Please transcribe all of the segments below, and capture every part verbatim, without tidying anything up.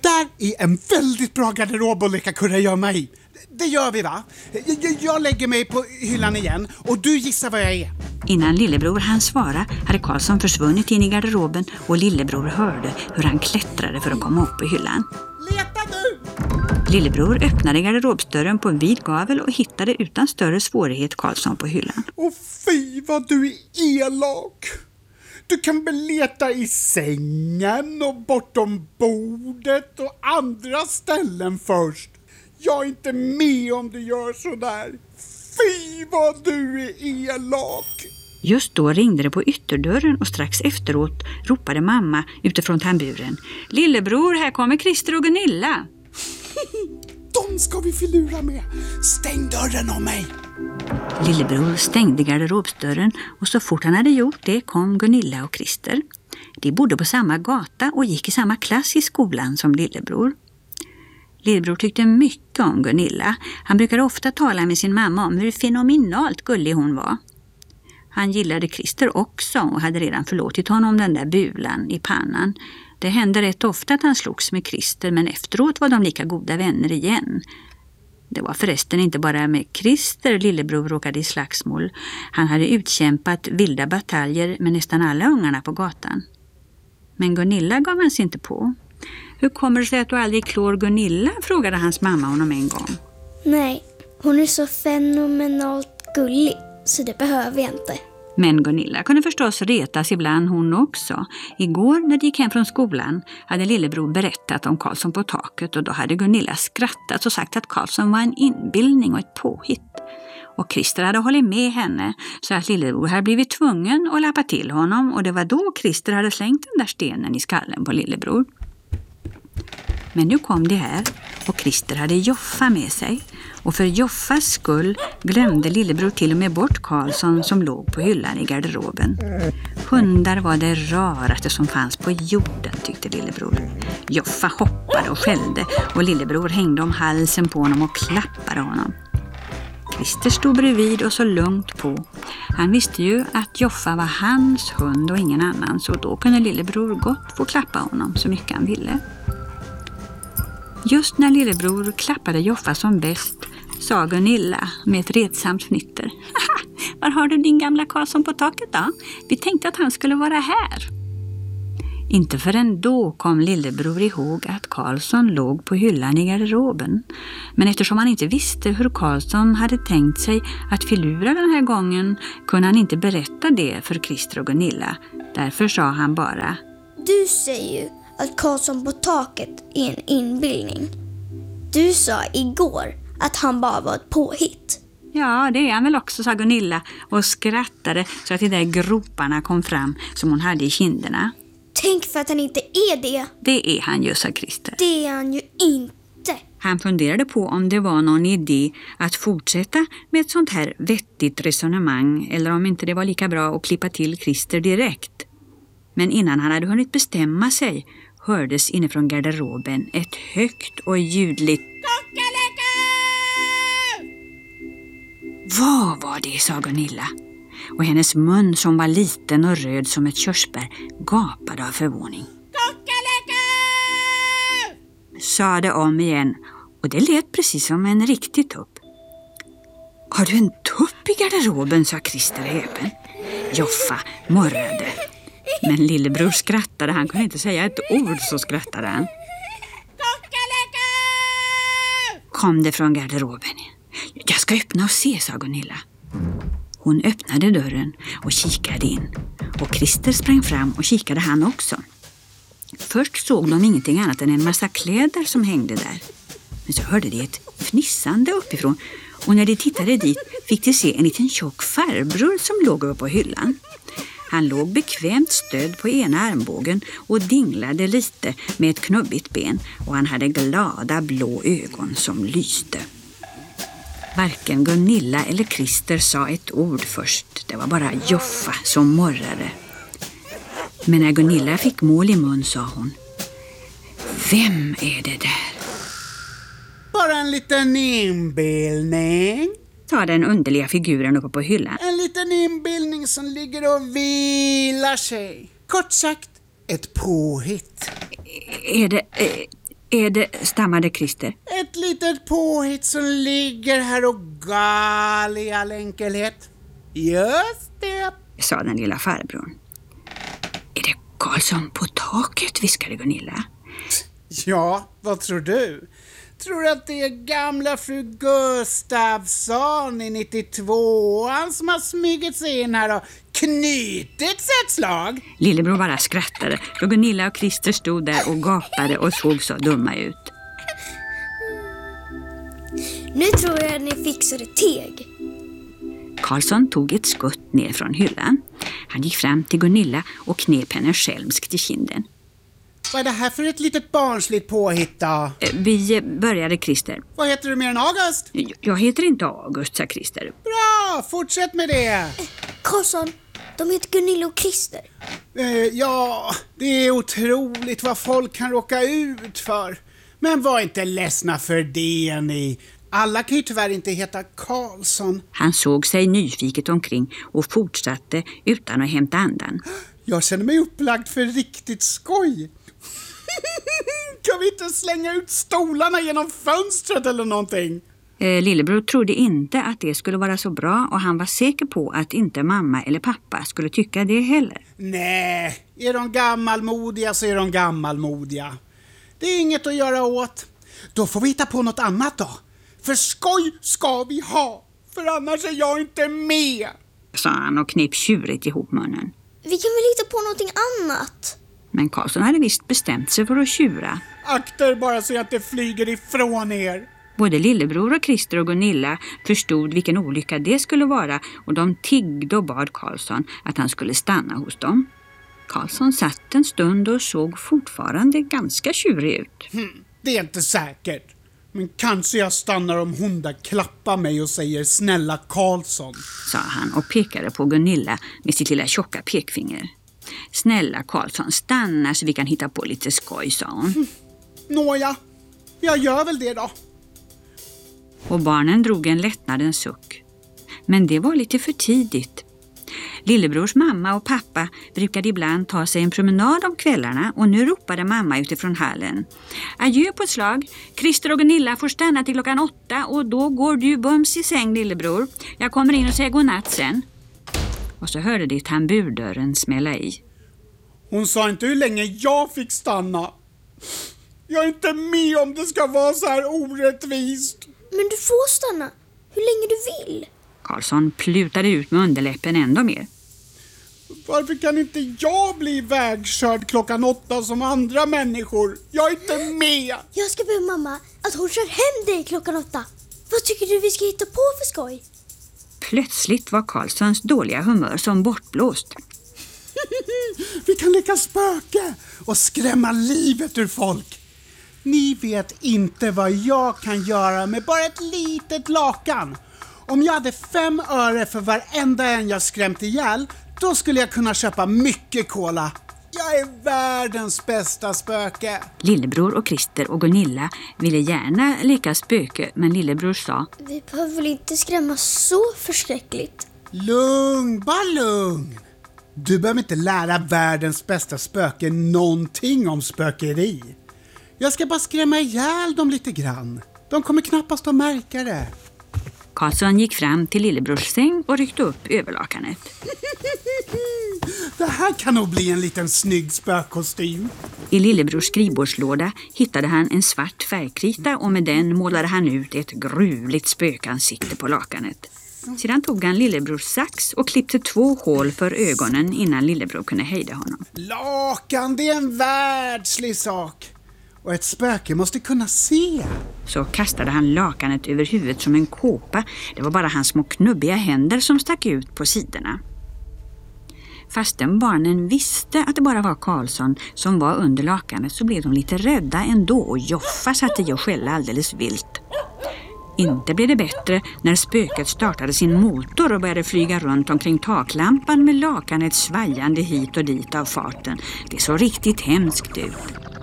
Det där är en väldigt bra garderob att leka kurragömma i. Det gör vi, va? Jag, jag lägger mig på hyllan igen och du gissar vad jag är. Innan lillebror hann svara hade Karlsson försvunnit in i garderoben och lillebror hörde hur han klättrade för att komma upp på hyllan. Leta nu! Lillebror öppnade garderobsdörren på en vid gavel och hittade utan större svårighet Karlsson på hyllan. Åh fy vad du är elak! Du kan väl leta i sängen och bortom bordet och andra ställen först. Jag är inte med om du gör sådär. Fy vad du är elak! Just då ringde det på ytterdörren och strax efteråt ropade mamma utifrån tamburen. Lillebror, här kommer Christer och Gunilla. De ska vi förlura med. Stäng dörren om mig. Lillebror stängde garderobsdörren och så fort han hade gjort det kom Gunilla och Christer. De bodde på samma gata och gick i samma klass i skolan som lillebror. Lillebror tyckte mycket om Gunilla. Han brukade ofta tala med sin mamma om hur fenomenalt gullig hon var. Han gillade Christer också och hade redan förlåtit honom den där bulan i pannan. Det hände rätt ofta att han slogs med Christer, men efteråt var de lika goda vänner igen. Det var förresten inte bara med Christer lillebror råkade i slagsmål. Han hade utkämpat vilda bataljer med nästan alla ungarna på gatan. Men Gunilla gav han sig inte på. Hur kommer det sig att du aldrig klår Gunilla? Frågade hans mamma honom en gång. Nej, hon är så fenomenalt gullig så det behöver jag inte. Men Gunilla kunde förstås retas ibland hon också. Igår när de gick hem från skolan hade lillebror berättat om Karlsson på taket och då hade Gunilla skrattat och sagt att Karlsson var en inbildning och ett påhitt. Och Christer hade hållit med henne så att lillebror hade blivit tvungen att lappa till honom och det var då Christer hade slängt den där stenen i skallen på lillebror. Men nu kom det här och Christer hade Joffa med sig. Och för Joffas skull glömde lillebror till och med bort Karlsson som låg på hyllan i garderoben. Hundar var det raraste som fanns på jorden, tyckte lillebror. Joffa hoppade och skällde och lillebror hängde om halsen på honom och klappade honom. Christer stod bredvid och så lugnt på. Han visste ju att Joffa var hans hund och ingen annan så då kunde lillebror gott få klappa honom så mycket han ville. Just när lillebror klappade Joffa som bäst sa Gunilla med ett retsamt fnitter. Var har du din gamla Karlsson på taket då? Vi tänkte att han skulle vara här. Inte förrän då kom lillebror ihåg att Karlsson låg på hyllan i garderoben. Men eftersom han inte visste hur Karlsson hade tänkt sig att filura den här gången kunde han inte berätta det för Christer och Gunilla. Därför sa han bara: Du säger ju att Karlsson på taket är en inbildning. Du sa igår att han bara var ett påhitt. Ja, det är han väl också, sa Gunilla och skrattade så att de där groparna kom fram som hon hade i kinderna. Tänk för att han inte är det. Det är han ju, sa Christer. Det är han ju inte. Han funderade på om det var någon idé att fortsätta med ett sånt här vettigt resonemang eller om inte det var lika bra att klippa till Christer direkt. Men innan han hade hunnit bestämma sig hördes inifrån garderoben ett högt och ljudligt Kockaleka! Vad var det, sa Gunilla. Och hennes mun som var liten och röd som ett körsbär gapade av förvåning. Kockaleka! Sa det om igen och det lät precis som en riktig tupp. Har du en tupp i garderoben, sa Christer häpen. Joffa morrade. Men lillebror skrattade, han kunde inte säga ett ord så skrattade han. Kockaleka! Kom det från garderoben. Jag ska öppna och se, sa Gunilla. Hon öppnade dörren och kikade in. Och Christer sprang fram och kikade han också. Först såg de ingenting annat än en massa kläder som hängde där. Men så hörde de ett fnissande uppifrån. Och när de tittade dit fick de se en liten tjock farbror som låg uppe på hyllan. Han låg bekvämt stöd på ena armbågen och dinglade lite med ett knubbigt ben och han hade glada blå ögon som lyste. Varken Gunilla eller Christer sa ett ord först. Det var bara Joffa som morrade. Men när Gunilla fick mål i mun sa hon: Vem är det där? Bara en liten inbildning. Sa den underliga figuren uppe på hyllan. En liten inbildning som ligger och vilar sig. Kort sagt, ett påhitt. Är det, är det, stammade Christer. Ett litet påhitt som ligger här och gal i all enkelhet. Just det, sa den lilla farbrorn. Är det Karlsson på taket, viskade Gunilla. Ja, vad tror du? Tror att det är gamla fru Gustafsson i nittiotvåan som har smugit sig in här och knutit sig ett slag? Lillebror bara skrattade då Gunilla och Christer stod där och gapade och såg så dumma ut. Nu tror jag att ni fixar ett teg. Karlsson tog ett skutt ner från hyllan. Han gick fram till Gunilla och knep henne skälmskt i kinden. Vad är det här för ett litet barnsligt påhitt då? Vi började Christer. Vad heter du mer än August? Jag heter inte August, sa Christer. Bra, fortsätt med det. Karlsson, de heter Gunilla och Christer. Eh, ja, det är otroligt vad folk kan råka ut för. Men var inte ledsna för det ni. Alla kan ju tyvärr inte heta Karlsson. Han såg sig nyfiket omkring och fortsatte utan att hämta andan. Jag känner mig upplagd för riktigt skoj. Kan vi inte slänga ut stolarna genom fönstret eller någonting? Eh, Lillebror trodde inte att det skulle vara så bra och han var säker på att inte mamma eller pappa skulle tycka det heller. Nej, är de gammalmodiga så är de gammalmodiga. Det är inget att göra åt. Då får vi hitta på något annat då. För skoj ska vi ha, för annars är jag inte med, sa han och knep tjurigt ihop munnen. Vi kan väl hitta på någonting annat? Men Karlsson hade visst bestämt sig för att tjura. Akter bara så att det flyger ifrån er. Både Lillebror och Christer och Gunilla förstod vilken olycka det skulle vara och de tiggde och bad Karlsson att han skulle stanna hos dem. Karlsson satt en stund och såg fortfarande ganska tjurig ut. Hmm, det är inte säkert. Men kanske jag stannar om hon där klappar mig och säger snälla Karlsson, sa han och pekade på Gunilla med sitt lilla tjocka pekfinger. Snälla Karlsson, stanna så vi kan hitta på lite skoj, sa hon. Mm. Nåja, jag gör väl det då. Och barnen drog en lättnadens suck. Men det var lite för tidigt. Lillebrors mamma och pappa brukade ibland ta sig en promenad om kvällarna och nu ropade mamma utifrån hallen. Adjö på ett slag. Christer och Gunilla får stanna till klockan åtta och då går du bums i säng, Lillebror. Jag kommer in och säger godnatt sen. Och så hörde de tamburdörren smälla i. Hon sa inte hur länge jag fick stanna. Jag är inte med om det ska vara så här orättvist. Men du får stanna hur länge du vill. Karlsson plutade ut med underläppen ändå mer. Varför kan inte jag bli vägkörd klockan åtta som andra människor? Jag är inte med. Jag ska be mamma att hon kör hem dig klockan åtta. Vad tycker du vi ska hitta på för skoj? Plötsligt var Karlssons dåliga humör som bortblåst. Vi kan leka spöke och skrämma livet ur folk. Ni vet inte vad jag kan göra med bara ett litet lakan. Om jag hade fem öre för varenda en jag skrämt ihjäl, då skulle jag kunna köpa mycket cola. Jag är världens bästa spöke. Lillebror och Christer och Gunilla ville gärna leka spöke, men Lillebror sa: Vi behöver väl inte skrämma så förskräckligt. Lugn, bara lugn. Du behöver inte lära världens bästa spöke någonting om spökeri. Jag ska bara skrämma ihjäl dem lite grann. De kommer knappast att märka det. Karlsson gick fram till Lillebrors säng och ryckte upp överlakanet. Det här kan nog bli en liten snygg spökkostym. I Lillebrors skrivbordslåda hittade han en svart färgkrita och med den målade han ut ett gruvligt spökansikte på lakanet. Sedan tog han Lillebrors sax och klippte två hål för ögonen innan Lillebror kunde hejda honom. Lakan, det är en världslig sak. Och ett spöke måste kunna se. Så kastade han lakanet över huvudet som en kåpa. Det var bara hans små knubbiga händer som stack ut på sidorna. Fastän barnen visste att det bara var Karlsson som var under lakanet så blev de lite rädda ändå och Joffa satte i och skälla alldeles vilt. Inte blev det bättre när spöket startade sin motor och började flyga runt omkring taklampan med lakanet svajande hit och dit av farten. Det såg riktigt hemskt ut.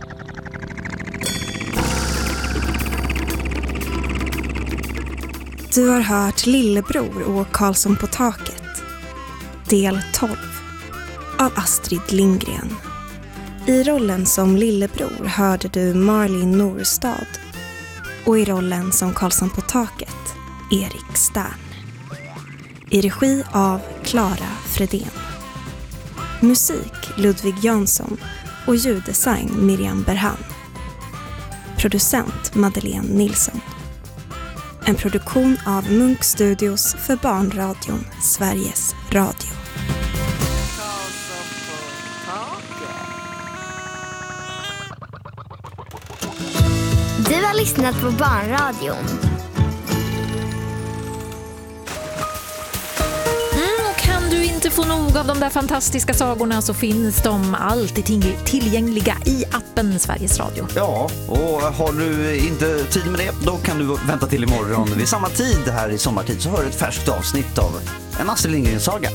Du har hört Lillebror och Karlsson på taket. Del tolv av Astrid Lindgren. I rollen som lillebror hörde du Marlin Norstad och i rollen som Karlsson på taket, Erik Stern. I regi av Clara Fredén. Musik Ludvig Jansson och ljuddesign Miriam Berhan. Producent Madeleine Nilsson. En produktion av Munk Studios för barnradion Sveriges Radio. Du har lyssnat på Barnradion. Mm, och kan du inte få nog av de där fantastiska sagorna så finns de alltid tillgängliga i appen Sveriges Radio. Ja, och har du inte tid med det, då kan du vänta till imorgon. Vid samma tid här i sommartid så hör du ett färskt avsnitt av en Astrid Lindgren-saga.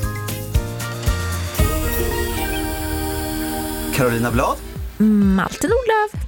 Carolina Blad. Malte Nordlöf.